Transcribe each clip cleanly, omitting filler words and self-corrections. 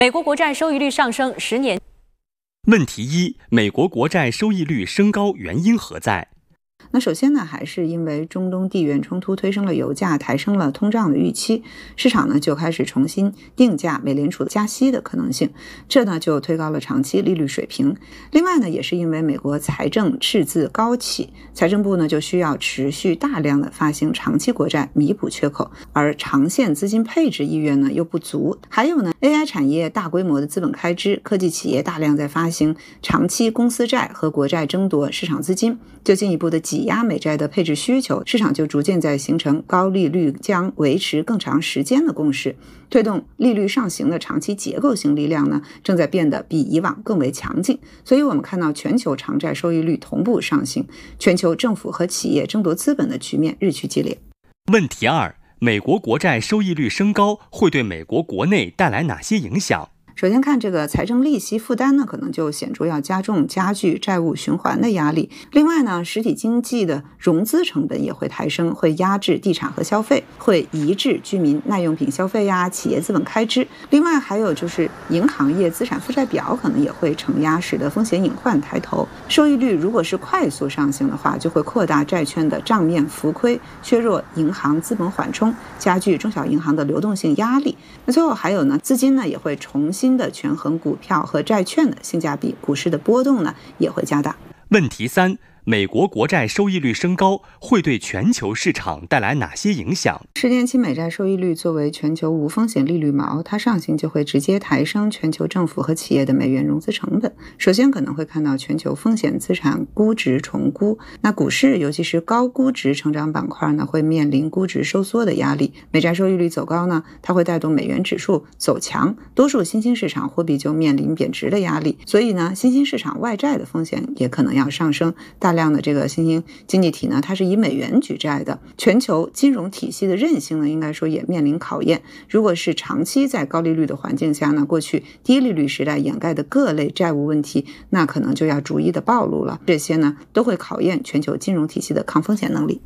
美国国债收益率上升10年。 问题一：美国国债收益率升高原因何在？ 那首先呢，还是因为中东地缘冲突推升了油价，抬升了通胀的预期，市场呢就开始重新定价美联储加息的可能性，这呢就推高了长期利率水平。另外呢，也是因为美国财政赤字高企，财政部呢就需要持续大量的发行长期国债弥补缺口，而长线资金配置意愿呢又不足。还有呢 AI 产业大规模的资本开支，科技企业大量在发行长期公司债和国债争夺市场资金，就进一步的挤压美债的配置需求，市场就逐渐在形成高利率将维持更长时间的共识。推动利率上行的长期结构性力量呢，正在变得比以往更为强劲。所以我们看到全球长债收益率同步上行，全球政府和企业争夺资本的局面日趋激烈。 问题二：美国国债收益率升高会对美国国内带来哪些影响？ 首先看这个财政利息负担呢，可能就显著要加剧债务循环的压力。另外呢，实体经济的融资成本也会抬升，会压制地产和消费，会抑制居民耐用品消费呀，企业资本开支。另外还有就是银行业资产负债表可能也会承压，使得风险隐患抬头。收益率如果是快速上行的话，就会扩大债券的账面浮亏，削弱银行资本缓冲，加剧中小银行的流动性压力。那最后还有呢，资金呢也会重新的权衡股票和债券的性价比，股市的波动呢也会加大。 问题三：美国国债收益率升高会对全球市场带来哪些影响 ？10年期美债收益率作为全球无风险利率锚，它上行就会直接抬升全球政府和企业的美元融资成本。首先可能会看到全球风险资产估值重估，那股市尤其是高估值成长板块呢，会面临估值收缩的压力。美债收益率走高呢，它会带动美元指数走强，多数新兴市场货币就面临贬值的压力。所以呢，新兴市场外债的风险也可能要上升。大量的这个新兴经济体呢，它是以美元举债的，全球金融体系的韧性呢，应该说也面临考验。如果是长期在高利率的环境下呢，过去低利率时代掩盖的各类债务问题，那可能就要逐一的暴露了。这些呢，都会考验全球金融体系的抗风险能力。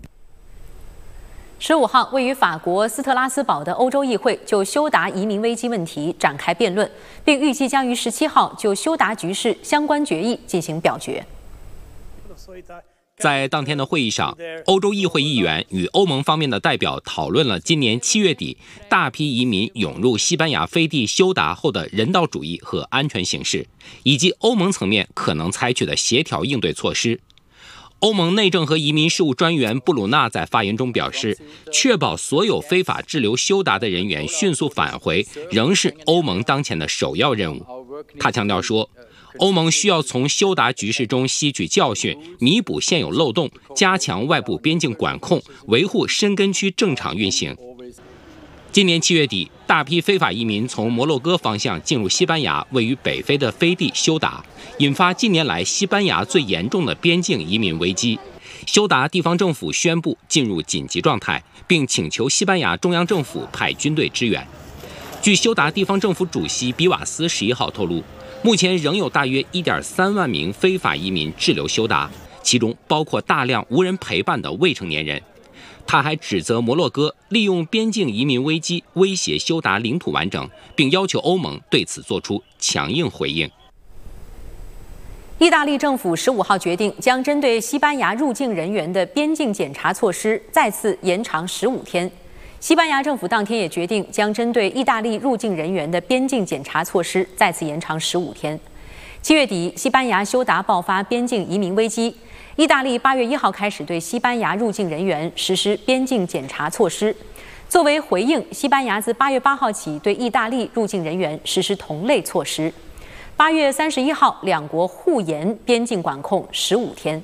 15号，位于法国斯特拉斯堡的欧洲议会就休达移民危机问题展开辩论，并预计将于17号就休达局势相关决议进行表决。 在当天的会议上，欧洲议会议员与欧盟方面的代表讨论了今年7月底大批移民涌入西班牙飞地休达后的人道主义和安全形势，以及欧盟层面可能采取的协调应对措施。欧盟内政和移民事务专员布鲁纳在发言中表示，确保所有非法滞留休达的人员迅速返回仍是欧盟当前的首要任务。他强调说，欧盟需要从休达局势中吸取教训，弥补现有漏洞，加强外部边境管控，维护申根区正常运行。今年7月底，大批非法移民从摩洛哥方向进入西班牙位于北非的飞地休达，引发近年来西班牙最严重的边境移民危机。休达地方政府宣布进入紧急状态，并请求西班牙中央政府派军队支援。据休达地方政府主席比瓦斯11号透露，目前仍有大约 1.3 万名非法移民滞留休达，其中包括大量无人陪伴的未成年人。他还指责摩洛哥利用边境移民危机威胁休达领土完整，并要求欧盟对此做出强硬回应。 意大利政府15号决定将针对西班牙入境人员的边境检查措施再次延长15天。西班牙政府当天也决定将针对意大利入境人员的边境检查措施再次延长15天。7月底，西班牙休达爆发边境移民危机。意大利8月1号开始对西班牙入境人员实施边境检查措施。作为回应，西班牙自8月8号起对意大利入境人员实施同类措施。8月31号，两国互延边境管控15天。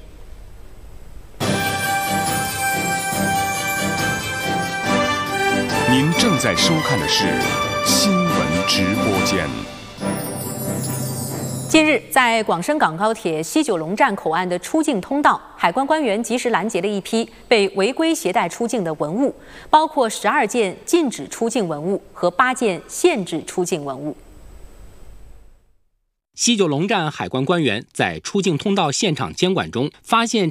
您正在收看的是新闻直播间。 近日，在广深港高铁西九龙站口岸的出境通道，海关官员及时拦截了一批被违规携带出境的文物，包括12件禁止出境文物和8件限制出境文物。 西九龙站海关官员在出境通道现场监管中，发现